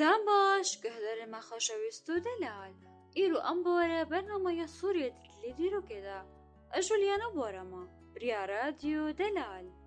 دام باش گهدارێمە خۆشەویست و دەلال ئیر و ئەم بۆرە بەرنامەیە سوورێت لێ دیرۆکێدا ئەژولیانە بۆرەمە بریا رادیۆ دەلال